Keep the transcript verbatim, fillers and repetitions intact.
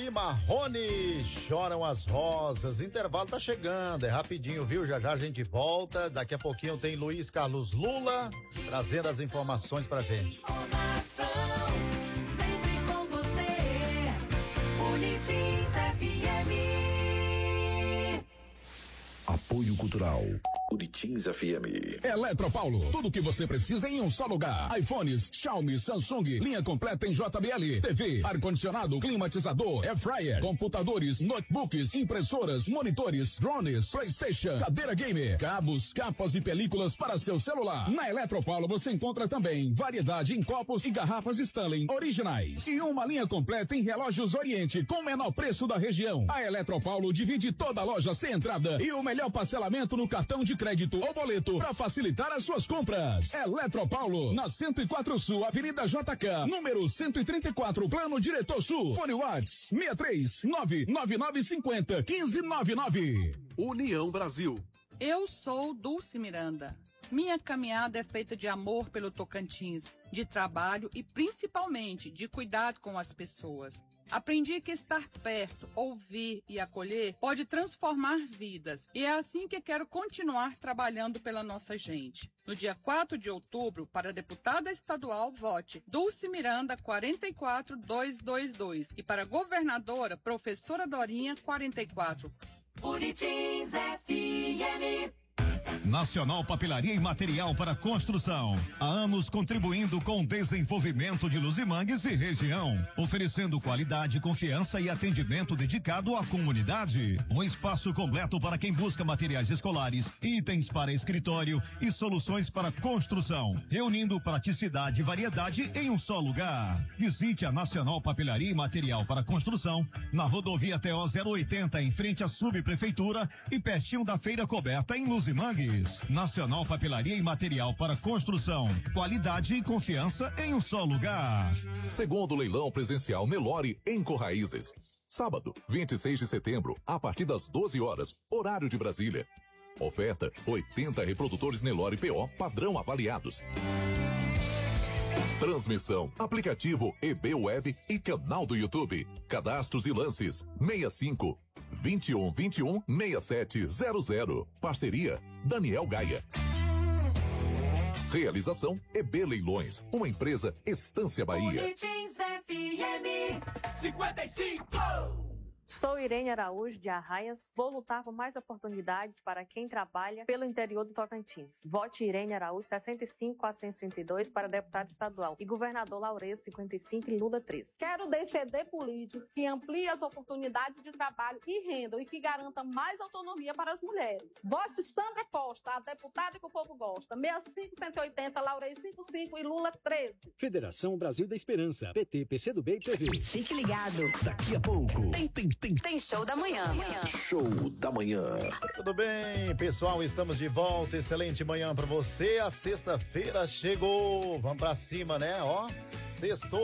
e Marrone, choram as rosas. Intervalo tá chegando, é rapidinho, viu? Já já a gente volta. Daqui a pouquinho tem Luiz Carlos Lula trazendo as informações pra gente. Informação, sempre com você. Unitins F M. Apoio Cultural. Unitins F M. Eletropaulo, tudo que você precisa em um só lugar. iPhones, Xiaomi, Samsung, linha completa em J B L, T V, ar-condicionado, climatizador, air fryer, computadores, notebooks, impressoras, monitores, drones, PlayStation, cadeira gamer, cabos, capas e películas para seu celular. Na Eletropaulo você encontra também variedade em copos e garrafas Stanley originais e uma linha completa em relógios Oriente com o menor preço da região. A Eletropaulo divide toda a loja sem entrada e o melhor parcelamento no cartão de crédito ou boleto para facilitar as suas compras. Eletropaulo, na cento e quatro Sul, Avenida J K, número cento e trinta e quatro, Plano Diretor Sul. Fone Whats seis três nove nove nove cinco zero um cinco nove nove. União Brasil. Eu sou Dulce Miranda. Minha caminhada é feita de amor pelo Tocantins, de trabalho e principalmente de cuidado com as pessoas. Aprendi que estar perto, ouvir e acolher pode transformar vidas. E é assim que quero continuar trabalhando pela nossa gente. No dia quatro de outubro, para deputada estadual, vote Dulce Miranda quatro quatro dois dois dois. E para governadora, professora Dorinha quarenta e quatro. Unitins F M. Nacional Papelaria e Material para Construção. Há anos contribuindo com o desenvolvimento de Luzimangues e região, oferecendo qualidade, confiança e atendimento dedicado à comunidade. Um espaço completo para quem busca materiais escolares, itens para escritório e soluções para construção, reunindo praticidade e variedade em um só lugar. Visite a Nacional Papelaria e Material para Construção na rodovia T O zero oitenta, em frente à subprefeitura e pertinho da feira coberta em Luzimangues. Nacional Papelaria e Material para Construção. Qualidade e confiança em um só lugar. Segundo leilão presencial Nelore em Corraízes. Sábado, vinte e seis de setembro, a partir das doze horas, horário de Brasília. Oferta: oitenta reprodutores Nelore P O padrão avaliados. Transmissão, aplicativo E B Web e canal do YouTube. Cadastros e lances seis cinco, vinte e um, vinte e um, sessenta e sete zero zero. Parceria Daniel Gaia. Realização E B Leilões, uma empresa Estância Bahia. Unitins F M cinquenta e cinco. Sou Irene Araújo, de Arraias. Vou lutar por mais oportunidades para quem trabalha pelo interior do Tocantins. Vote Irene Araújo, sessenta e cinco, quatrocentos e trinta e dois, para deputado estadual. E governador Laureso, cinquenta e cinco, e Lula, treze. Quero defender políticos que ampliem as oportunidades de trabalho e renda e que garantam mais autonomia para as mulheres. Vote Sandra Costa, a deputada que o povo gosta. sessenta e cinco, cento e oitenta, Laureso, cinquenta e cinco, e Lula, treze. Federação Brasil da Esperança, P T, P C do B e P V. Fique ligado. Daqui a pouco. Tem, tem, tem. Tem show da manhã. Show da manhã. Tudo bem, pessoal, estamos de volta. Excelente manhã pra você. A sexta-feira chegou. Vamos pra cima, né? Ó, sextou.